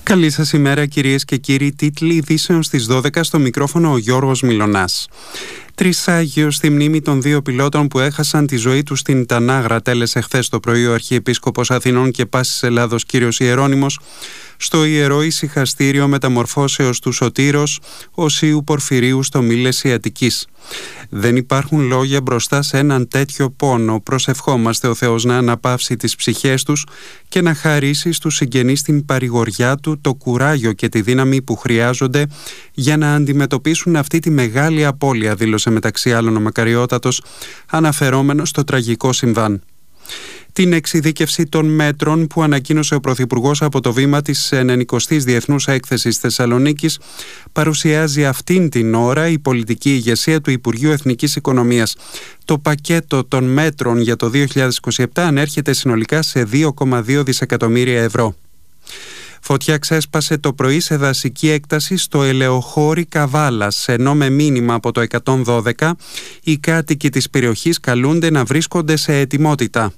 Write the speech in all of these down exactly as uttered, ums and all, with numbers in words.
Καλή σας ημέρα κυρίες και κύριοι. Τίτλοι ειδήσεων στις δώδεκα, στο μικρόφωνο ο Γιώργος Μιλωνάς. Τρισάγιο στη μνήμη των δύο πιλότων που έχασαν τη ζωή τους στην Τανάγρα, τέλεσε χθες το πρωί ο Αρχιεπίσκοπος Αθηνών και Πάσης Ελλάδος κύριος Ιερώνυμος στο Ιερό Ησυχαστήριο Μεταμορφώσεως του Σωτήρος Οσίου Πορφυρίου στο Μήλεση Αττικής. Δεν υπάρχουν λόγια μπροστά σε έναν τέτοιο πόνο. Προσευχόμαστε ο Θεός να αναπαύσει τις ψυχές τους και να χαρίσει στους συγγενείς την παρηγοριά του, το κουράγιο και τη δύναμη που χρειάζονται για να αντιμετωπίσουν αυτή τη μεγάλη απώλεια, δήλωσε μεταξύ άλλων ο Μακαριότατος, αναφερόμενος στο τραγικό συμβάν. Την εξειδίκευση των μέτρων που ανακοίνωσε ο Πρωθυπουργός από το βήμα της ενενηκοστής Διεθνούς Έκθεσης Θεσσαλονίκης παρουσιάζει αυτήν την ώρα η πολιτική ηγεσία του Υπουργείου Εθνικής Οικονομίας. Το πακέτο των μέτρων για το δύο χιλιάδες είκοσι επτά ανέρχεται συνολικά σε δύο κόμμα δύο δισεκατομμύρια ευρώ. Φωτιά ξέσπασε το πρωί σε δασική έκταση στο ελαιοχώρι Καβάλας, ενώ με μήνυμα από το εκατόν δώδεκα οι κάτοικοι της περιοχής καλούνται να βρίσκονται σε ετοιμότητα.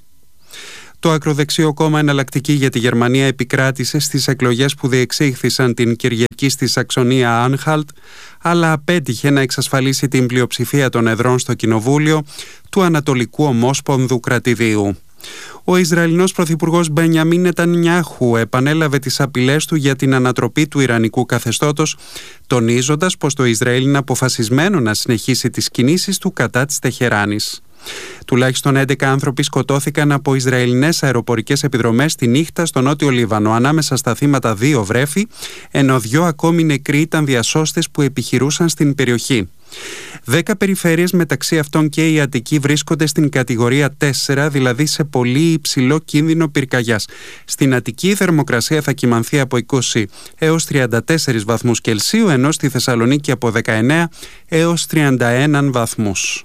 Το ακροδεξιό κόμμα Εναλλακτική για τη Γερμανία επικράτησε στις εκλογές που διεξήχθησαν την Κυριακή στη Σαξονία Άνχαλτ, αλλά απέτυχε να εξασφαλίσει την πλειοψηφία των εδρών στο Κοινοβούλιο του Ανατολικού Ομόσπονδου Κρατηδίου. Ο Ισραηλινός Πρωθυπουργός Μπενιαμίν Νετανιάχου επανέλαβε τις απειλές του για την ανατροπή του Ιρανικού καθεστώτος, τονίζοντας πως το Ισραήλ είναι αποφασισμένο να συνεχίσει τις κινήσεις του κατά της Τεχεράνης. Τουλάχιστον έντεκα άνθρωποι σκοτώθηκαν από Ισραηλινές αεροπορικές επιδρομές τη νύχτα στο Νότιο Λίβανο. Ανάμεσα στα θύματα δύο βρέφη, ενώ δυο ακόμη νεκροί ήταν διασώστες που επιχειρούσαν στην περιοχή. Δέκα περιφέρειες, μεταξύ αυτών και η Αττική, βρίσκονται στην κατηγορία τέσσερα, δηλαδή σε πολύ υψηλό κίνδυνο πυρκαγιάς. Στην Αττική η θερμοκρασία θα κυμανθεί από είκοσι έως τριάντα τέσσερις βαθμούς Κελσίου, ενώ στη Θεσσαλονίκη από δεκαεννέα έως τριάντα ένα βαθμούς.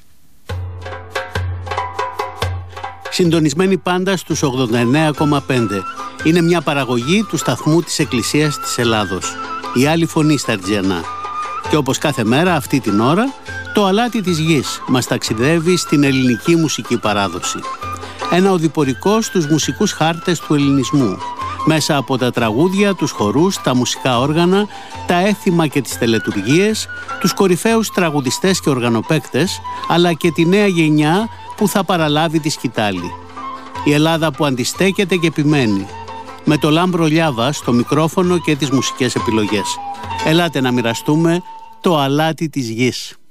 Συντονισμένοι πάντα στους ογδόντα εννέα κόμμα πέντε. Είναι μια παραγωγή του σταθμού της Εκκλησίας της Ελλάδος. Η άλλη φωνή στα Αρτζιανά. Και όπως κάθε μέρα αυτή την ώρα, το αλάτι της γης μας ταξιδεύει στην ελληνική μουσική παράδοση. Ένα οδηπορικό στους μουσικούς χάρτες του ελληνισμού. Μέσα από τα τραγούδια, τους χορούς, τα μουσικά όργανα, τα έθιμα και τις τελετουργίες, τους κορυφαίους τραγουδιστές και οργανοπαίκτες, αλλά και τη νέα γενιά που θα παραλάβει τη σκητάλη. Η Ελλάδα που αντιστέκεται και επιμένει. Με το Λάμπρο Λιάβα στο μικρόφωνο και τις μουσικές επιλογές. Ελάτε να μοιραστούμε το αλάτι της γης.